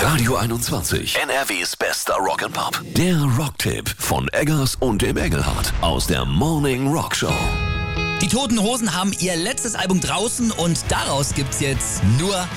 Radio 21, NRWs bester Rock'n'Pop. Der Rocktipp von Eggers und dem Engelhardt aus der Morning Rock Show. Die Toten Hosen haben ihr letztes Album draußen und daraus gibt's jetzt nur